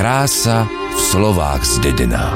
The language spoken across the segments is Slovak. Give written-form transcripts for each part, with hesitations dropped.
Krása v slovách zdedená.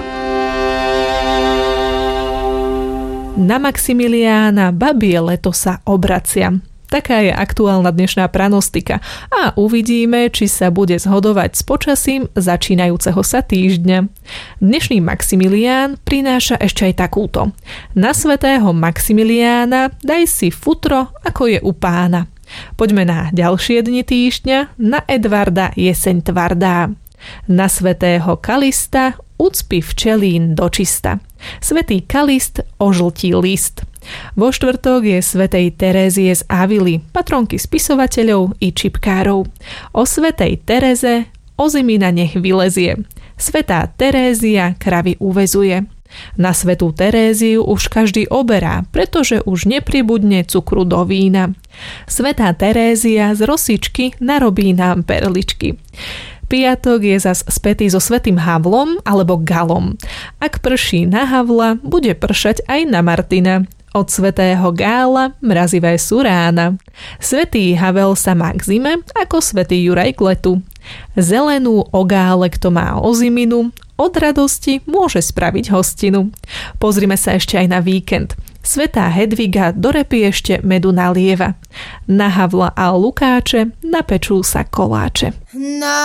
Na Maximiliána babie leto sa obracia. Taká je aktuálna dnešná pranostika a uvidíme, či sa bude zhodovať s počasím začínajúceho sa týždňa. Dnešný Maximilián prináša ešte aj takúto. Na svätého Maximiliána daj si futro, ako je u pána. Poďme na ďalšie dni týždňa, na Edvarda jeseň tvardá. Na svätého Kalista ucpi včelín dočista. Svätý Kalist ožltí list. Vo štvrtok je svätej Terézie z Avily, patronky spisovateľov i čipkárov. O svätej Tereze ozimina nech vylezie. Svätá Terézia kravy uväzuje. Na svätú Teréziu už každý oberá, pretože už nepribudne cukru do vína. Svätá Terézia z rosičky narobí nám perličky. Piatok je zas spätý so svätým Havlom alebo Galom. Ak prší na Havla, bude pršať aj na Martina. Od svätého Gála mrazivé sú rána. Svätý Havel sa má k zime, ako svätý Juraj k letu. Zelenú o Gále, kto má oziminu, od radosti môže spraviť hostinu. Pozrime sa ešte aj na víkend. Svätá Hedviga do repy ešte medu nalieva. Na Havla a Lukáče napečú sa koláče.